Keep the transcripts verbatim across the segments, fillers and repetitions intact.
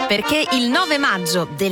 Perché il nove maggio del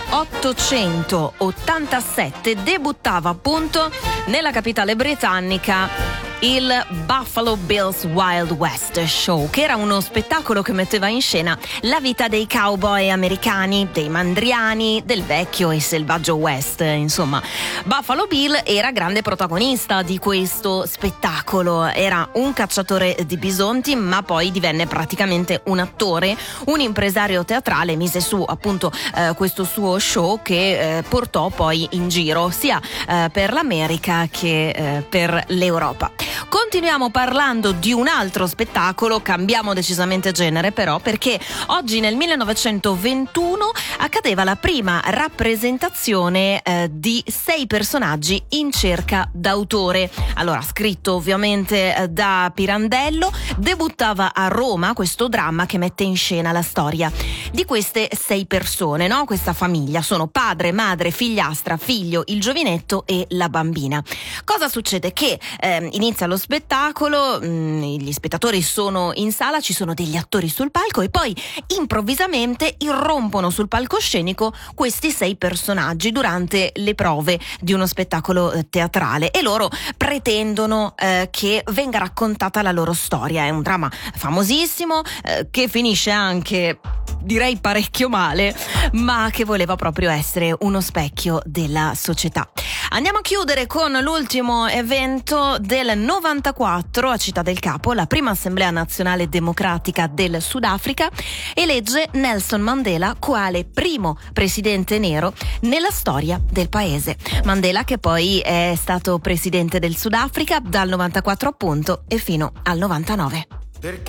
milleottocentottantasette debuttava appunto nella capitale britannica il Buffalo Bills Wild West Show, che era uno spettacolo che metteva in scena la vita dei cowboy americani, dei mandriani, del vecchio e selvaggio West. Insomma, Buffalo Bill era grande protagonista di questo spettacolo. Era un cacciatore di bisonti, ma poi divenne praticamente un attore, un impresario teatrale. Mise su appunto eh, questo suo show che eh, portò poi in giro sia eh, per l'America che eh, per l'Europa. Continuiamo parlando di un altro spettacolo, cambiamo decisamente genere però, perché oggi nel millenovecentoventuno accadeva la prima rappresentazione eh, di sei personaggi in cerca d'autore. Allora, scritto ovviamente eh, da Pirandello, debuttava a Roma questo dramma che mette in scena la storia di queste sei persone, no? Questa famiglia, sono padre, madre, figliastra, figlio, il giovinetto e la bambina. Cosa succede? Che eh, inizia lo spettacolo, mh, gli spettatori sono in sala, ci sono degli attori sul palco e poi improvvisamente irrompono sul palcoscenico questi sei personaggi durante le prove di uno spettacolo eh, teatrale, e loro pretendono eh, che venga raccontata la loro storia. È un dramma famosissimo eh, che finisce anche, direi, parecchio male, ma che voleva proprio essere uno specchio della società. Andiamo a chiudere con l'ultimo evento del novantaquattro a Città del Capo. La prima Assemblea Nazionale Democratica del Sudafrica elegge Nelson Mandela quale primo presidente nero nella storia del paese. Mandela, che poi è stato presidente del Sudafrica dal novantaquattro appunto e fino al novantanove. Perché